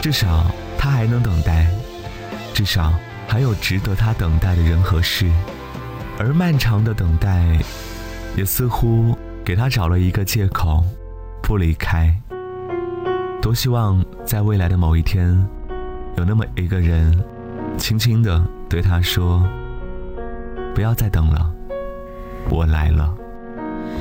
至少他还能等待，至少还有值得他等待的人和事。而漫长的等待也似乎给他找了一个借口不离开。多希望在未来的某一天，有那么一个人轻轻地对他说，不要再等了，我来了。